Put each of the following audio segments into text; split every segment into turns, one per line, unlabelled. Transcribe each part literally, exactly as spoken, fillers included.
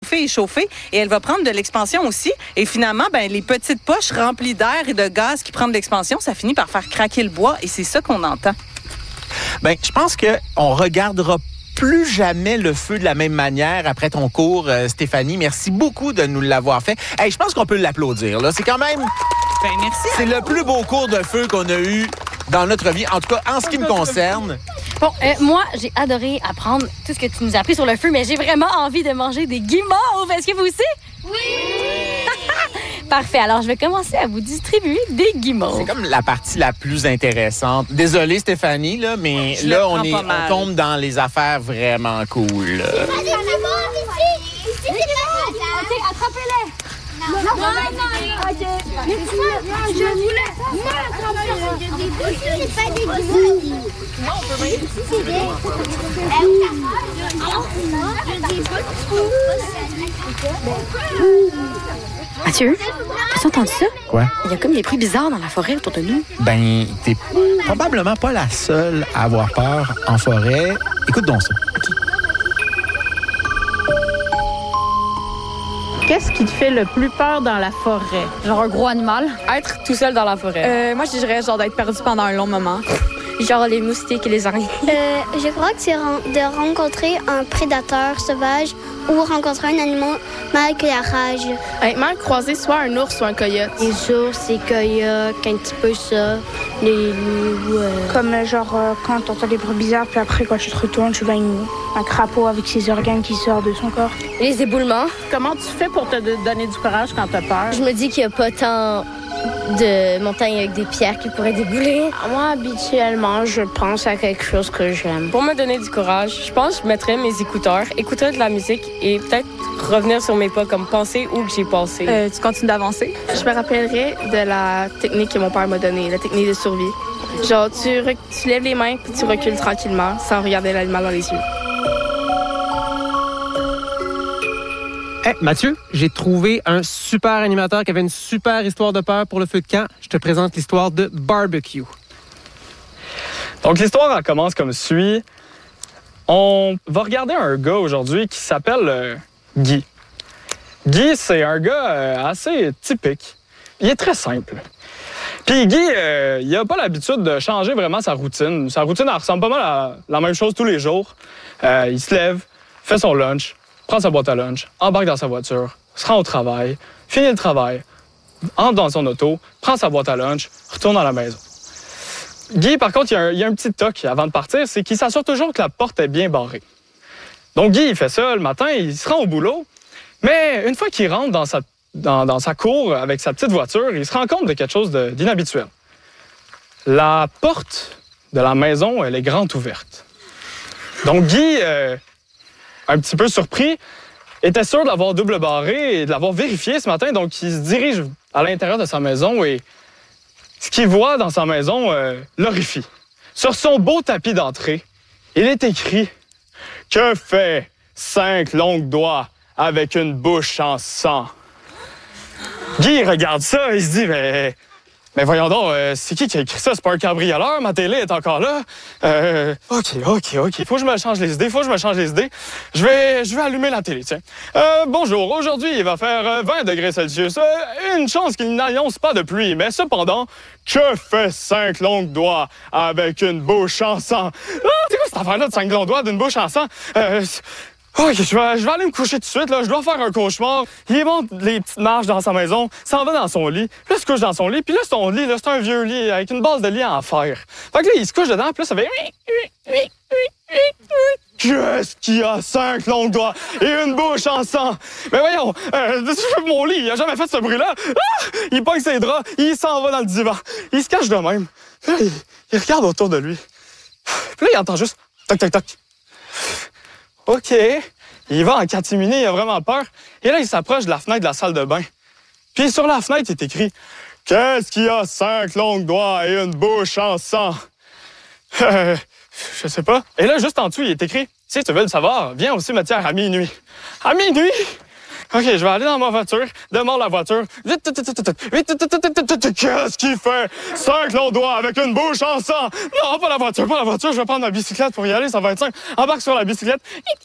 chauffer et chauffer. Et elle va prendre de l'expansion aussi. Et finalement, ben, les petites poches remplies d'air et de gaz qui prennent de l'expansion, ça finit par faire craquer le bois. Et c'est ça qu'on entend.
Bien, je pense qu'on regardera plus jamais le feu de la même manière après ton cours, euh, Stéphanie. Merci beaucoup de nous l'avoir fait. Hey, je pense qu'on peut l'applaudir. Là. C'est quand même...
Ben, merci.
C'est le plus beau cours de feu qu'on a eu dans notre vie, en tout cas en ce qui me concerne.
Bon, euh, moi, j'ai adoré apprendre tout ce que tu nous as appris sur le feu, mais j'ai vraiment envie de manger des guimauves. Est-ce que vous aussi? Oui! Parfait. Alors, je vais commencer à vous distribuer des guimauves.
C'est comme la partie la plus intéressante. Désolée, Stéphanie, là, mais
je
là, on, est, on tombe dans les affaires vraiment cool. Là.
OK, attrapez-les. Non, non, non, non. OK. Mais moi, je voulais. Moi, attrapez-les. C'est pas des guimauves. Non, on peut même. Si, c'est des.
Mathieu, as-tu entendu ça?
Quoi?
Il y a comme des bruits bizarres dans la forêt autour de nous.
Ben, t'es probablement pas la seule à avoir peur en forêt. Écoute donc ça.
Qu'est-ce qui te fait le plus peur dans la forêt?
Genre un gros animal.
Être tout seul dans la forêt.
Euh, moi, je dirais genre d'être perdu pendant un long moment.
Genre les moustiques et les araignées.
Euh, je crois que c'est ren- de rencontrer un prédateur sauvage ou rencontrer un animal mal que la rage.
Honnêtement, croiser soit un ours ou un coyote.
Les ours, les coyotes, un petit peu ça, les loups. Euh...
Comme euh, genre euh, quand t'entends des bruits bizarres, puis après quand tu te retournes, tu vois une, un crapaud avec ses organes qui sort de son corps.
Les éboulements.
Comment tu fais pour te donner du courage quand t'as peur?
Je me dis qu'il n'y a pas tant de montagnes avec des pierres qui pourraient débouler.
Moi, habituellement, je pense à quelque chose que j'aime.
Pour me donner du courage, je pense que je mettrais mes écouteurs, écouterais de la musique et peut-être revenir sur mes pas, comme penser où que j'ai passé.
Euh, tu continues d'avancer?
Je me rappellerai de la technique que mon père m'a donnée, la technique de survie. Genre, tu, rec- tu lèves les mains puis tu recules tranquillement sans regarder l'animal dans les yeux.
Hey, Mathieu, j'ai trouvé un super animateur qui avait une super histoire de peur pour le feu de camp. Je te présente l'histoire de Barbecue.
Donc, l'histoire, elle commence comme suit. On va regarder un gars aujourd'hui qui s'appelle euh, Guy. Guy, c'est un gars euh, assez typique. Il est très simple. Puis Guy, euh, il n'a pas l'habitude de changer vraiment sa routine. Sa routine, elle ressemble pas mal à la même chose tous les jours. Euh, il se lève, fait son lunch, prend sa boîte à lunch, embarque dans sa voiture, se rend au travail, finit le travail, entre dans son auto, prend sa boîte à lunch, retourne à la maison. Guy, par contre, il y a un, il y a un petit toc avant de partir, c'est qu'il s'assure toujours que la porte est bien barrée. Donc Guy, il fait ça le matin, il se rend au boulot, mais une fois qu'il rentre dans sa, dans, dans sa cour avec sa petite voiture, il se rend compte de quelque chose de, d'inhabituel. La porte de la maison, elle est grande ouverte. Donc Guy... Euh, un petit peu surpris, était sûr de l'avoir double barré et de l'avoir vérifié ce matin. Donc, il se dirige à l'intérieur de sa maison et ce qu'il voit dans sa maison euh, l'horrifie. Sur son beau tapis d'entrée, il est écrit « Que fait cinq longs doigts avec une bouche en sang? » Guy regarde ça et il se dit « Mais... Mais voyons donc, euh, c'est qui qui a écrit ça? C'est pas un cambrioleur? Ma télé est encore là? Euh, OK, OK, OK. Faut que je me change les idées, faut que je me change les idées. Je vais, je vais allumer la télé, tiens. Euh, bonjour, aujourd'hui, il va faire vingt degrés Celsius. Euh, une chance qu'il n'annonce pas de pluie, mais cependant, que fait cinq longs doigts avec une bouche en sang? Ah, c'est quoi cette affaire-là de cinq longs doigts d'une bouche en sang? Euh, OK, je vais, je vais aller me coucher tout de suite, là. Je dois faire un cauchemar. Il monte les petites marches dans sa maison, s'en va dans son lit. Puis là, il se couche dans son lit. Puis là, son lit, là, c'est un vieux lit avec une base de lit en fer. Fait que là, il se couche dedans. Puis là, ça fait... Qu'est-ce qu'il a cinq longs doigts et une bouche en sang? Mais voyons, euh, mon lit, il a jamais fait ce bruit-là. Ah! Il pogne ses draps, il s'en va dans le divan. Il se cache de même. Puis là, il, il regarde autour de lui. Puis là, il entend juste... Toc, toc, toc. OK. Il va en catimini, il a vraiment peur. Et là, il s'approche de la fenêtre de la salle de bain. Puis sur la fenêtre, il est écrit « Qu'est-ce qui a cinq longs doigts et une bouche en sang? » Euh, je sais pas. Et là, juste en dessous, il est écrit « Si tu veux le savoir, viens au cimetière à minuit. » À minuit, OK, je vais aller dans ma voiture, démarre la voiture. Vite, vite, vite, vite, vite, vite, vite, qu'est-ce qu'il fait? Cinq longs doigts avec une bouche en sang. Non, pas la voiture, pas la voiture, je vais prendre ma bicyclette pour y aller, ça va être cinq. Embarque sur la bicyclette.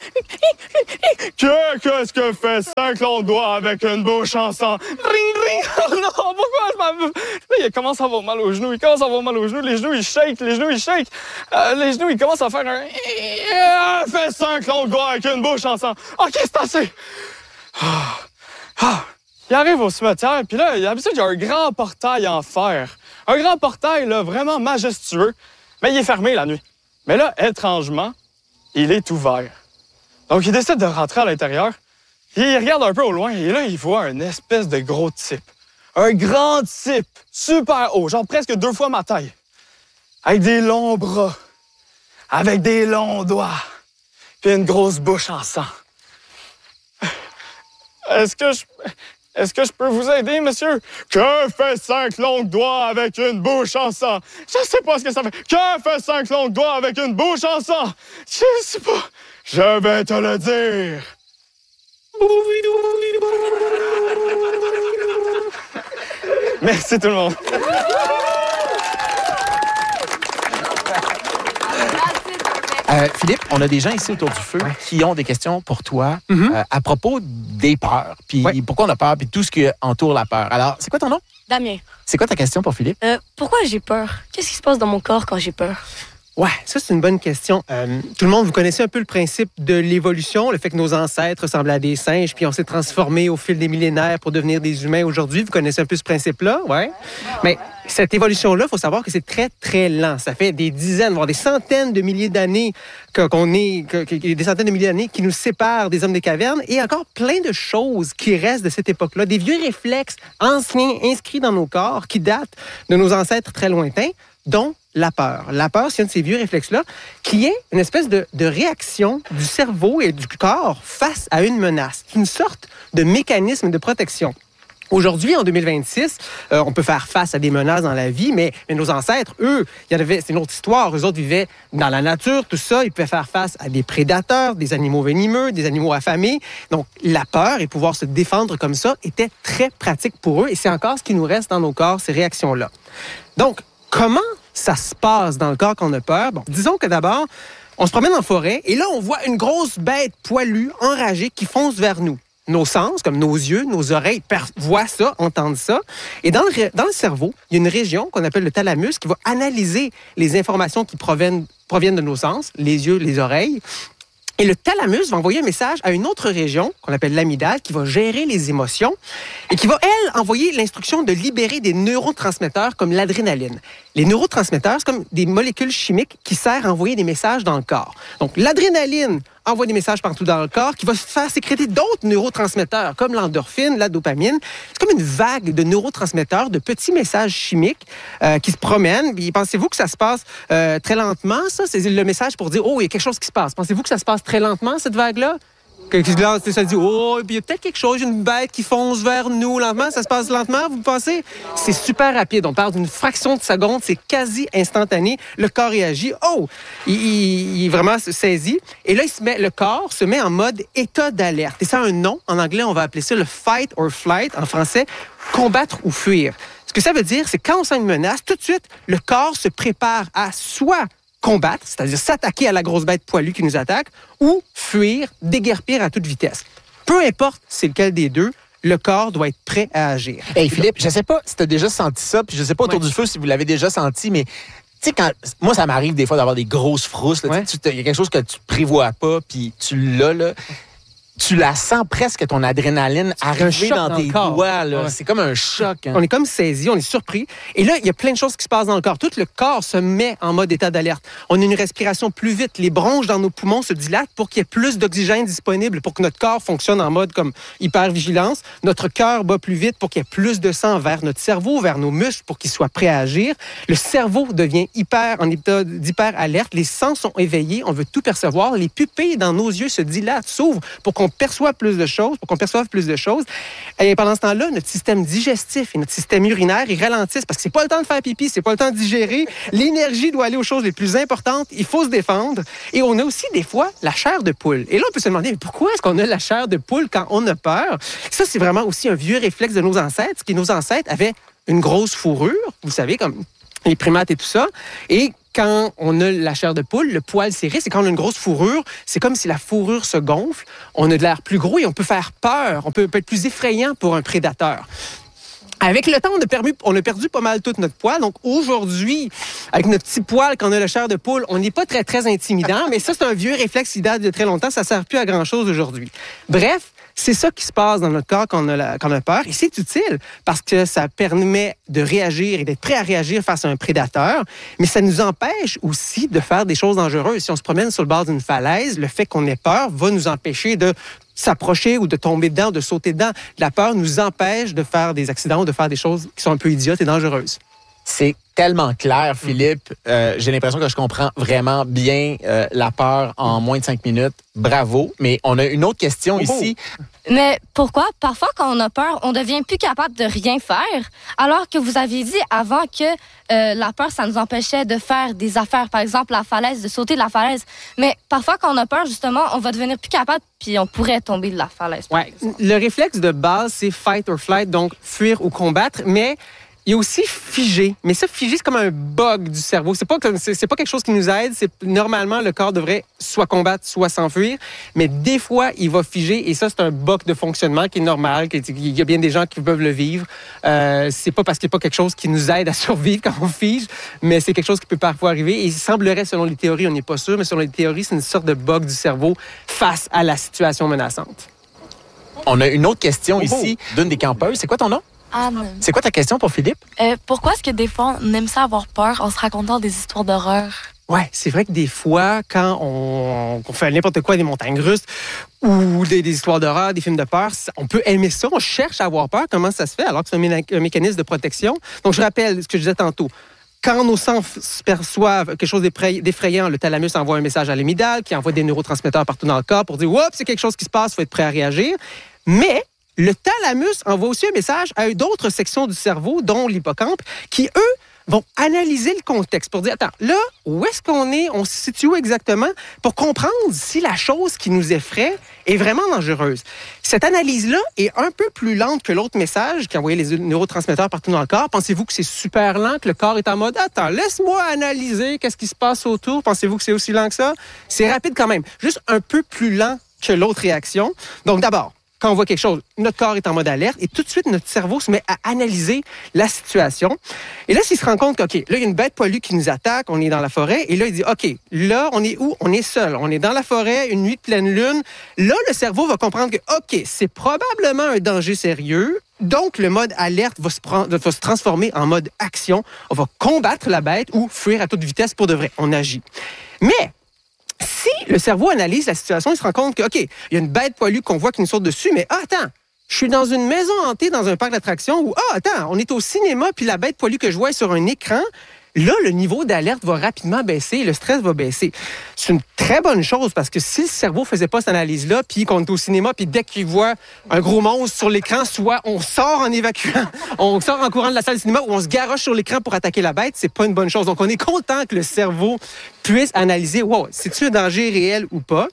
Que, qu'est-ce que fait cinq longs doigts avec une bouche en sang? Ring, ring. Oh non, pourquoi je m'en... Là, il commence à avoir mal aux genoux, il commence à avoir mal aux genoux, les genoux, ils shake, les genoux, ils shake. Euh, les genoux, ils commencent à faire un... Fait cinq longs doigts avec une bouche en sang. OK, c'est assez. Ah. Ah. Il arrive au cimetière, puis là, d'habitude, il y a un grand portail en fer. Un grand portail, là, vraiment majestueux, mais il est fermé la nuit. Mais là, étrangement, il est ouvert. Donc, il décide de rentrer à l'intérieur. Il regarde un peu au loin, et là, il voit un espèce de gros type. Un grand type, super haut, genre presque deux fois ma taille. Avec des longs bras, avec des longs doigts, puis une grosse bouche en sang. Est-ce que je... Est-ce que je peux vous aider, monsieur? Que fait cinq longs doigts avec une bouche en sang? Je sais pas ce que ça fait. Que fait cinq longs doigts avec une bouche en sang? Je sais pas. Je vais te le dire. Merci tout le monde.
Euh, Philippe, on a des gens ici autour du feu ouais. qui ont des questions pour toi mm-hmm. euh, à propos des peurs, puis ouais. pourquoi on a peur, puis tout ce qui entoure la peur. Alors, c'est quoi ton nom?
Damien.
C'est quoi ta question pour Philippe?
Euh, pourquoi j'ai peur? Qu'est-ce qui se passe dans mon corps quand j'ai peur?
Ouais, ça, c'est une bonne question. Euh, tout le monde, vous connaissez un peu le principe de l'évolution, le fait que nos ancêtres ressemblaient à des singes, puis on s'est transformés au fil des millénaires pour devenir des humains aujourd'hui. Vous connaissez un peu ce principe-là, ouais? Mais cette évolution-là, il faut savoir que c'est très, très lent. Ça fait des dizaines, voire des centaines de milliers d'années que, qu'on est, que, que, des centaines de milliers d'années qui nous séparent des hommes des cavernes, et encore plein de choses qui restent de cette époque-là, des vieux réflexes anciens inscrits dans nos corps qui datent de nos ancêtres très lointains, dont la peur. La peur, c'est un de ces vieux réflexes-là qui est une espèce de, de réaction du cerveau et du corps face à une menace. C'est une sorte de mécanisme de protection. Aujourd'hui, en deux mille vingt-six, euh, on peut faire face à des menaces dans la vie, mais, mais nos ancêtres, eux, il y avait, c'est une autre histoire. Eux autres vivaient dans la nature, tout ça. Ils pouvaient faire face à des prédateurs, des animaux venimeux, des animaux affamés. Donc, la peur et pouvoir se défendre comme ça était très pratique pour eux. Et c'est encore ce qui nous reste dans nos corps, ces réactions-là. Donc, comment ça se passe dans le corps quand on a peur? Bon, disons que d'abord, on se promène en forêt et là, on voit une grosse bête poilue, enragée, qui fonce vers nous. Nos sens, comme nos yeux, nos oreilles, voient ça, entendent ça. Et dans le, dans le cerveau, il y a une région qu'on appelle le thalamus qui va analyser les informations qui proviennent, proviennent de nos sens, les yeux, les oreilles. Et le thalamus va envoyer un message à une autre région, qu'on appelle l'amygdale, qui va gérer les émotions et qui va, elle, envoyer l'instruction de libérer des neurotransmetteurs comme l'adrénaline. Les neurotransmetteurs, c'est comme des molécules chimiques qui servent à envoyer des messages dans le corps. Donc, l'adrénaline envoie des messages partout dans le corps qui va faire sécréter d'autres neurotransmetteurs, comme l'endorphine, la dopamine. C'est comme une vague de neurotransmetteurs, de petits messages chimiques euh, qui se promènent. Puis pensez-vous que ça se passe euh, très lentement, ça? C'est le message pour dire, oh, il y a quelque chose qui se passe. Pensez-vous que ça se passe très lentement, cette vague-là? Quelqu'un qui ça dit, oh, puis il y a peut-être quelque chose, une bête qui fonce vers nous lentement. Ça se passe lentement, vous pensez? C'est super rapide. On parle d'une fraction de seconde. C'est quasi instantané. Le corps réagit. Oh! Il, il, il est vraiment saisi. Et là, il se met, le corps se met en mode état d'alerte. Et ça a un nom. En anglais, on va appeler ça le fight or flight. En français, combattre ou fuir. Ce que ça veut dire, c'est quand on sent une menace, tout de suite, le corps se prépare à soit combattre, c'est-à-dire s'attaquer à la grosse bête poilue qui nous attaque, ou fuir, déguerpir à toute vitesse. Peu importe c'est lequel des deux, le corps doit être prêt à agir.
Hey Philippe, je sais pas si tu as déjà senti ça, puis je sais pas autour ouais. du feu si vous l'avez déjà senti, mais tu sais, quand moi, ça m'arrive des fois d'avoir des grosses frousses. Il ouais. y a quelque chose que tu prévois pas, puis tu l'as, là. Tu la sens presque, ton adrénaline, arriver dans, dans tes doigts. Là. Ouais. C'est comme un choc. Hein.
On est comme saisi, on est surpris. Et là, il y a plein de choses qui se passent dans le corps. Tout le corps se met en mode état d'alerte. On a une respiration plus vite. Les bronches dans nos poumons se dilatent pour qu'il y ait plus d'oxygène disponible, pour que notre corps fonctionne en mode comme hypervigilance. Notre cœur bat plus vite pour qu'il y ait plus de sang vers notre cerveau, vers nos muscles, pour qu'ils soient prêts à agir. Le cerveau devient hyper, en état d'hyper-alerte. Les sens sont éveillés. On veut tout percevoir. Les pupilles dans nos yeux se dilatent, s'ouvrent pour qu'on qu'on perçoive plus de choses, pour qu'on perçoive plus de choses. Et pendant ce temps-là, notre système digestif et notre système urinaire, ils ralentissent parce que c'est pas le temps de faire pipi, c'est pas le temps de digérer. L'énergie doit aller aux choses les plus importantes. Il faut se défendre. Et on a aussi des fois la chair de poule. Et là, on peut se demander, mais pourquoi est-ce qu'on a la chair de poule quand on a peur? Ça, c'est vraiment aussi un vieux réflexe de nos ancêtres, qui nos ancêtres avaient une grosse fourrure, vous savez, comme les primates et tout ça. Et quand on a la chair de poule, le poil serré, c'est quand on a une grosse fourrure, c'est comme si la fourrure se gonfle, on a de l'air plus gros et on peut faire peur, on peut, peut être plus effrayant pour un prédateur. Avec le temps, on a, permis, on a perdu pas mal tout notre poil. Donc aujourd'hui, avec notre petit poil, quand on a la chair de poule, on n'est pas très, très intimidant. Mais ça, c'est un vieux réflexe qui date de très longtemps. Ça ne sert plus à grand-chose aujourd'hui. Bref, c'est ça qui se passe dans notre corps quand on a, la, quand on a peur. Et c'est utile parce que ça permet de réagir et d'être prêt à réagir face à un prédateur. Mais ça nous empêche aussi de faire des choses dangereuses. Si on se promène sur le bord d'une falaise, le fait qu'on ait peur va nous empêcher de s'approcher ou de tomber dedans, de sauter dedans. La peur nous empêche de faire des accidents ou de faire des choses qui sont un peu idiotes et dangereuses.
C'est tellement clair, Philippe. Euh, j'ai l'impression que je comprends vraiment bien euh, la peur en moins de cinq minutes. Bravo. Mais on a une autre question oh. ici.
Mais pourquoi, parfois, quand on a peur, on devient plus capable de rien faire, alors que vous aviez dit avant que euh, la peur, ça nous empêchait de faire des affaires, par exemple la falaise, de sauter de la falaise. Mais parfois, quand on a peur, justement, on va devenir plus capable, puis on pourrait tomber de la falaise.
Ouais. Le réflexe de base, c'est fight or flight, donc fuir ou combattre, mais il y a aussi figé. Mais ça, figé, c'est comme un bug du cerveau. C'est pas, comme, c'est, c'est pas quelque chose qui nous aide. C'est, normalement, le corps devrait soit combattre, soit s'enfuir. Mais des fois, il va figer. Et ça, c'est un bug de fonctionnement qui est normal. Il y a bien des gens qui peuvent le vivre. Euh, c'est pas parce qu'il n'y a pas quelque chose qui nous aide à survivre quand on fige, mais c'est quelque chose qui peut parfois arriver. Et il semblerait, selon les théories, on n'est pas sûr, mais selon les théories, c'est une sorte de bug du cerveau face à la situation menaçante.
On a une autre question oh, ici d'une des campeuses. C'est quoi ton nom?
Anne.
C'est quoi ta question pour Philippe?
Euh, pourquoi est-ce que des fois, on aime ça avoir peur en se racontant des histoires d'horreur?
Oui, c'est vrai que des fois, quand on, on fait n'importe quoi, des montagnes russes ou des, des histoires d'horreur, des films de peur, on peut aimer ça. On cherche à avoir peur. Comment ça se fait? Alors que c'est un, mé- un mécanisme de protection. Donc, je rappelle ce que je disais tantôt. Quand nos sens perçoivent quelque chose d'effrayant, le thalamus envoie un message à l'amygdale qui envoie des neurotransmetteurs partout dans le corps pour dire « Oups, c'est quelque chose qui se passe, il faut être prêt à réagir. » Mais le thalamus envoie aussi un message à d'autres sections du cerveau, dont l'hippocampe, qui, eux, vont analyser le contexte pour dire, attends, là, où est-ce qu'on est? On se situe où exactement? Pour comprendre si la chose qui nous effraie est vraiment dangereuse. Cette analyse-là est un peu plus lente que l'autre message qui envoyait les neurotransmetteurs partout dans le corps. Pensez-vous que c'est super lent, que le corps est en mode, attends, laisse-moi analyser qu'est-ce qui se passe autour? Pensez-vous que c'est aussi lent que ça? C'est rapide quand même, juste un peu plus lent que l'autre réaction. Donc, d'abord, quand on voit quelque chose, notre corps est en mode alerte et tout de suite, notre cerveau se met à analyser la situation. Et là, s'il se rend compte qu'OK, là, il y a une bête poilue qui nous attaque, on est dans la forêt, et là, il dit, OK, là, on est où? On est seul. On est dans la forêt, une nuit de pleine lune. Là, le cerveau va comprendre que, OK, c'est probablement un danger sérieux. Donc, le mode alerte va se, prendre, va se transformer en mode action. On va combattre la bête ou fuir à toute vitesse pour de vrai. On agit. Mais si le cerveau analyse la situation, il se rend compte que, OK, il y a une bête poilue qu'on voit qui nous saute dessus, mais ah, attends, je suis dans une maison hantée dans un parc d'attractions où, ah, attends, on est au cinéma, puis la bête poilue que je vois est sur un écran. Là, le niveau d'alerte va rapidement baisser, le stress va baisser. C'est une très bonne chose parce que si le cerveau ne faisait pas cette analyse-là, puis qu'on est au cinéma, puis dès qu'il voit un gros monstre sur l'écran, soit on sort en évacuant, on sort en courant de la salle de cinéma ou on se garoche sur l'écran pour attaquer la bête, c'est pas une bonne chose. Donc, on est content que le cerveau puisse analyser, wow, c'est-tu un danger réel ou pas?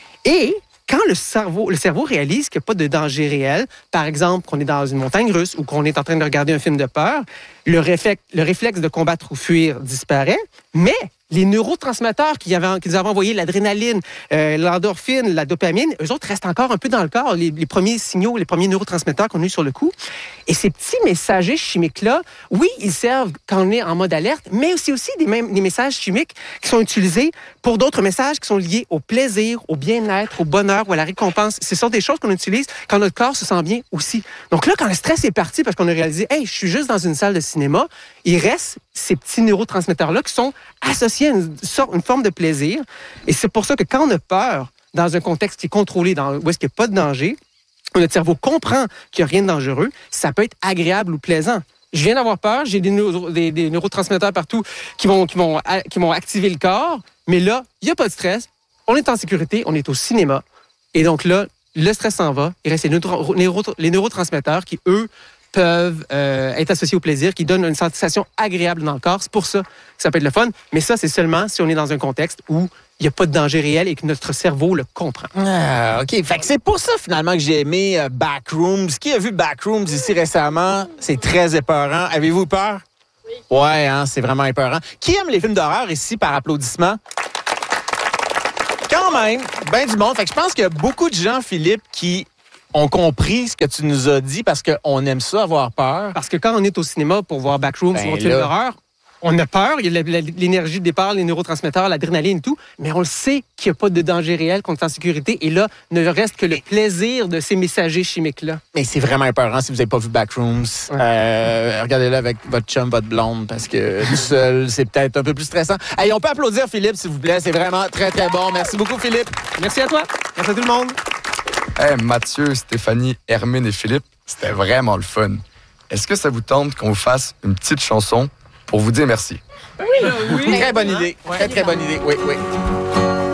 Et quand le cerveau, le cerveau réalise qu'il n'y a pas de danger réel, par exemple qu'on est dans une montagne russe ou qu'on est en train de regarder un film de peur, le réflexe, le réflexe de combattre ou fuir disparaît, mais les neurotransmetteurs qui, avaient, qui nous avaient envoyé l'adrénaline, euh, l'endorphine, la dopamine, eux autres restent encore un peu dans le corps, les, les premiers signaux, les premiers neurotransmetteurs qu'on a eu sur le coup. Et ces petits messagers chimiques-là, oui, ils servent quand on est en mode alerte, mais aussi, aussi des, mêmes, des messages chimiques qui sont utilisés pour d'autres messages qui sont liés au plaisir, au bien-être, au bonheur ou à la récompense. Ce sont des choses qu'on utilise quand notre corps se sent bien aussi. Donc là, quand le stress est parti parce qu'on a réalisé, hey, je suis juste dans une salle de cinéma, il reste ces petits neurotransmetteurs-là qui sont associés à une, sorte, une forme de plaisir. Et c'est pour ça que quand on a peur dans un contexte qui est contrôlé, dans, où est-ce qu'il n'y a pas de danger, notre cerveau comprend qu'il n'y a rien de dangereux, ça peut être agréable ou plaisant. Je viens d'avoir peur, j'ai des, neuro, des, des neurotransmetteurs partout qui vont, qui, vont, qui vont activer le corps, mais là, il n'y a pas de stress, on est en sécurité, on est au cinéma, et donc là, le stress s'en va, il reste les, neuro- neuro- les neurotransmetteurs qui, eux, peuvent euh, être associés au plaisir, qui donnent une sensation agréable dans le corps. C'est pour ça que ça peut être le fun. Mais ça, c'est seulement si on est dans un contexte où il n'y a pas de danger réel et que notre cerveau le comprend.
Ah, OK. Fait que c'est pour ça, finalement, que j'ai aimé euh, Backrooms. Qui a vu Backrooms ici récemment? C'est très épeurant. Avez-vous peur? Oui. Ouais, hein, c'est vraiment épeurant. Qui aime les films d'horreur ici par applaudissement? Quand même, ben du monde. Fait que je pense qu'il y a beaucoup de gens, Philippe, qui ont compris ce que tu nous as dit parce qu'on aime ça, avoir peur.
Parce que quand on est au cinéma pour voir Backrooms
Ben
ou un film
là.
d'horreur, on a peur, il y a l'énergie de départ, les neurotransmetteurs, l'adrénaline et tout, mais on le sait qu'il n'y a pas de danger réel, qu'on est en sécurité. Et là, ne reste que le plaisir de ces messagers chimiques-là.
Mais c'est vraiment épeurant si vous n'avez pas vu Backrooms. Ouais. Euh, regardez-le avec votre chum, votre blonde, parce que tout seul, c'est peut-être un peu plus stressant. Hey, on peut applaudir Philippe, s'il vous plaît. C'est vraiment très, très bon. Merci beaucoup, Philippe.
Merci à toi. Merci à tout le monde.
Hey, Mathieu, Stéphanie, Hermine et Philippe, c'était vraiment le fun. Est-ce que ça vous tente qu'on vous fasse une petite chanson pour vous dire merci?
Oui, oui. Très bonne idée. Très, très bonne idée. Oui, oui.